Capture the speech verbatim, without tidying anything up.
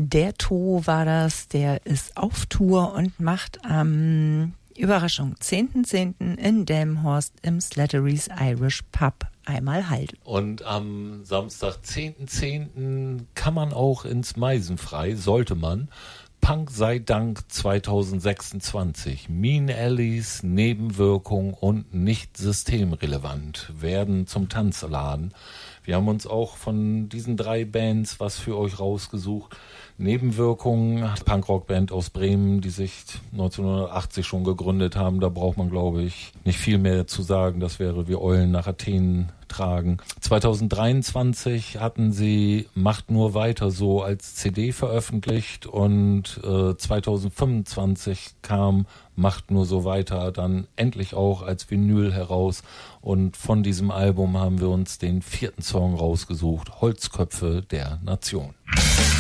Der To war das, der ist auf Tour und macht am, Überraschung, zehnten zehnten in Delmenhorst im Slattery's Irish Pub einmal Halt. Und am Samstag, zehnten zehnten kann man auch ins Meisenfrei, sollte man. Punk sei Dank zwanzig sechsundzwanzig. Mean Alleys, Nebenwirkung und nicht systemrelevant werden zum Tanzladen. Wir haben uns auch von diesen drei Bands was für euch rausgesucht. Nebenwirkungen, Punkrock-Band aus Bremen, die sich neunzehnhundertachtzig schon gegründet haben. Da braucht man, glaube ich, nicht viel mehr zu sagen. Das wäre wie Eulen nach Athen tragen. zwanzig dreiundzwanzig hatten sie Macht nur weiter so als C D veröffentlicht und äh, zwanzig fünfundzwanzig kam Macht nur so weiter dann endlich auch als Vinyl heraus und von diesem Album haben wir uns den vierten Song rausgesucht, Holzköpfe der Nation.